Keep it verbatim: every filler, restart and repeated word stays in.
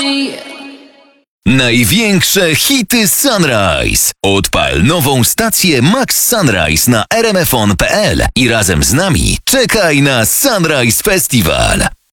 Największe hity Sunrise. Odpal nową stację Max Sunrise na r m f on kropka p l i razem z nami czekaj na Sunrise Festival.